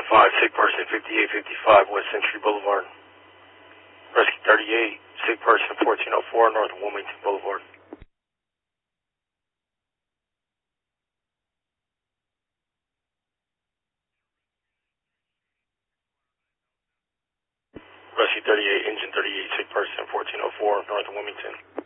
sick person 5855 West Century Boulevard. Rescue 38, sick person 1404 North Wilmington Boulevard. Rescue 38, Engine 38, sick person 1404 North Wilmington.